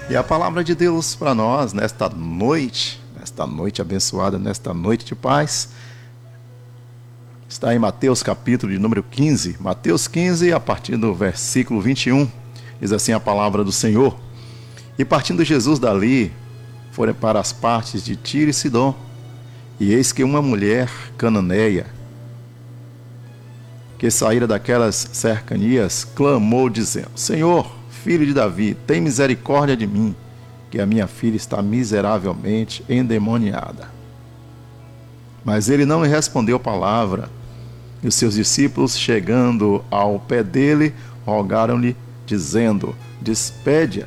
E a palavra de Deus para nós nesta noite abençoada, nesta noite de paz, está em Mateus capítulo de número 15. Mateus 15, a partir do versículo 21, diz assim a palavra do Senhor: E partindo Jesus dali, foram para as partes de Tiro e Sidom, e eis que uma mulher cananeia, que saíra daquelas cercanias, clamou dizendo: Senhor, filho de Davi, tem misericórdia de mim, que a minha filha está miseravelmente endemoniada. Mas ele não lhe respondeu palavra, e os seus discípulos, chegando ao pé dele, rogaram-lhe, dizendo: Despede-a,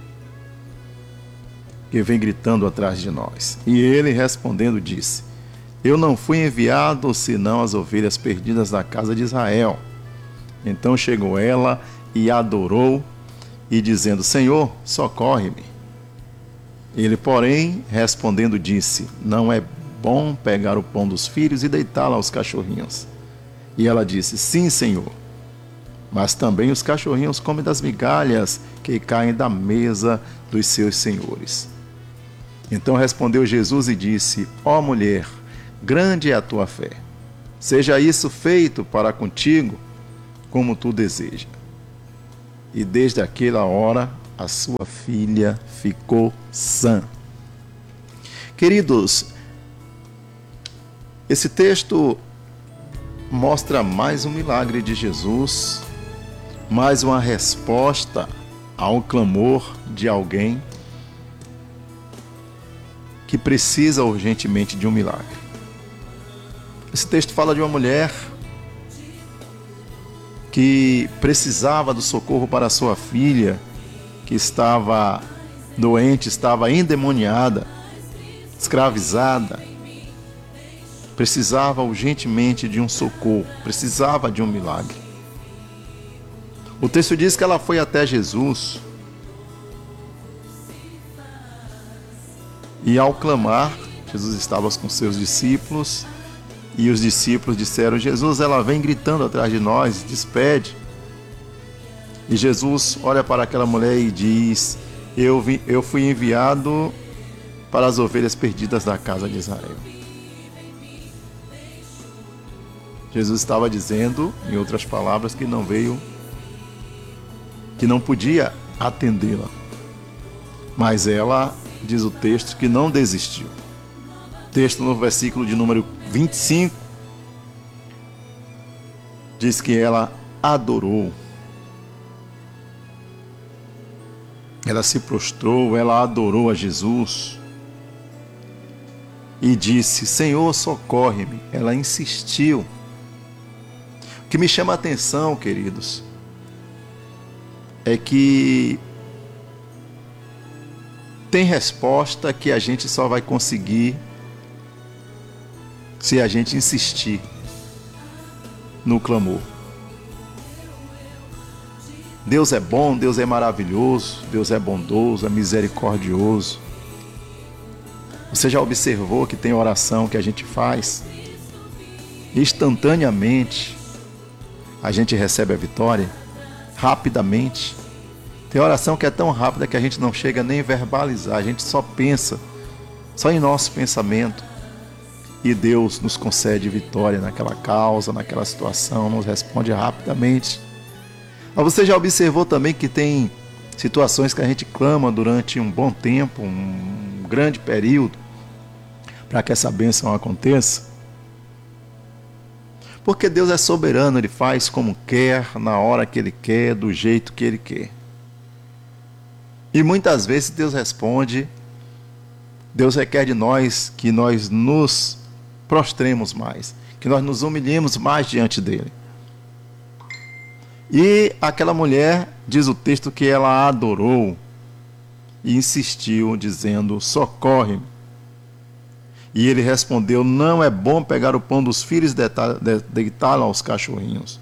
que vem gritando atrás de nós. E ele, respondendo, disse: Eu não fui enviado senão as ovelhas perdidas da casa de Israel. Então chegou ela e adorou, e dizendo: Senhor, socorre-me. Ele, porém, respondendo, disse: Não é bom pegar o pão dos filhos e deitá-lo aos cachorrinhos. E ela disse: Sim, Senhor, mas também os cachorrinhos comem das migalhas que caem da mesa dos seus senhores. Então respondeu Jesus e disse: Ó mulher, grande é a tua fé. Seja isso feito para contigo como tu desejas. E desde aquela hora a sua filha ficou sã. Queridos, esse texto mostra mais um milagre de Jesus, mais uma resposta ao clamor de alguém que precisa urgentemente de um milagre. Esse texto fala de uma mulher que precisava do socorro para sua filha, que estava doente, estava endemoniada, escravizada, precisava urgentemente de um socorro, precisava de um milagre. O texto diz que ela foi até Jesus e, ao clamar, Jesus estava com seus discípulos, e os discípulos disseram: Jesus, ela vem gritando atrás de nós, despede. E Jesus olha para aquela mulher e diz: eu fui enviado para as ovelhas perdidas da casa de Israel. Jesus estava dizendo, em outras palavras, que não veio, que não podia atendê-la. Mas ela, diz o texto, que não desistiu. Texto no versículo de número 25, diz que ela adorou. Ela se prostrou, ela adorou a Jesus e disse: Senhor, socorre-me. Ela insistiu. O que me chama a atenção, queridos, é que tem resposta que a gente só vai conseguir se a gente insistir no clamor. Deus é bom, Deus é maravilhoso, Deus é bondoso, é misericordioso. Você já observou que tem oração que a gente faz, instantaneamente a gente recebe a vitória, rapidamente. Tem oração que é tão rápida que a gente não chega nem a verbalizar, a gente só pensa, só em nosso pensamento. E Deus nos concede vitória naquela causa, naquela situação, nos responde rapidamente. Mas você já observou também que tem situações que a gente clama durante um bom tempo, um grande período, para que essa bênção aconteça? Porque Deus é soberano, Ele faz como quer, na hora que Ele quer, do jeito que Ele quer. E muitas vezes Deus responde, Deus requer de nós que nós nos prostremos mais, que nós nos humilhemos mais diante dele. E aquela mulher, diz o texto, que ela adorou e insistiu, dizendo: socorre-me. E ele respondeu: não é bom pegar o pão dos filhos e deitá-lo aos cachorrinhos.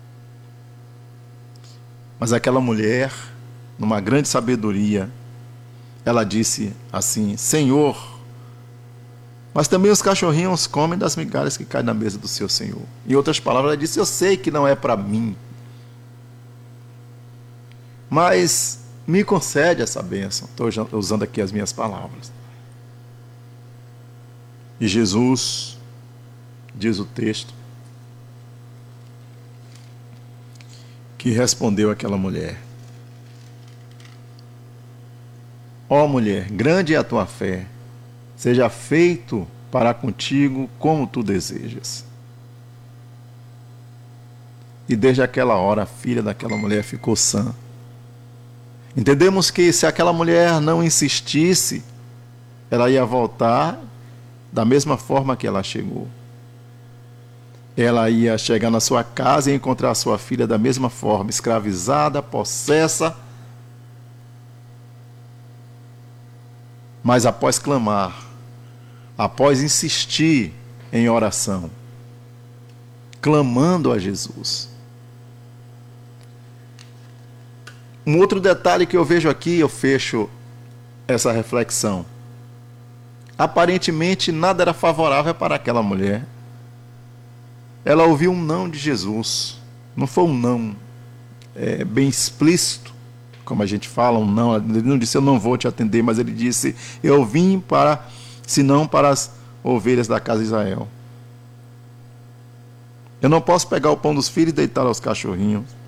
Mas aquela mulher, numa grande sabedoria, ela disse assim: Senhor, mas também os cachorrinhos comem das migalhas que caem na mesa do seu Senhor. Em outras palavras, ela disse: eu sei que não é para mim, mas me concede essa bênção. Estou usando aqui as minhas palavras. E Jesus, diz o texto, que respondeu àquela mulher: ó mulher, grande é a tua fé, seja feito para contigo como tu desejas. E desde aquela hora a filha daquela mulher ficou sã. Entendemos que se aquela mulher não insistisse, ela ia voltar da mesma forma que ela chegou. Ela ia chegar na sua casa e encontrar a sua filha da mesma forma, escravizada, possessa. Mas após clamar, após insistir em oração, clamando a Jesus. Um outro detalhe que eu vejo aqui, eu fecho essa reflexão. Aparentemente nada era favorável para aquela mulher. Ela ouviu um não de Jesus. Não foi um não bem explícito, como a gente fala, um não. Ele não disse eu não vou te atender, mas ele disse eu vim para, senão para as ovelhas da casa de Israel. Eu não posso pegar o pão dos filhos e deitar aos cachorrinhos.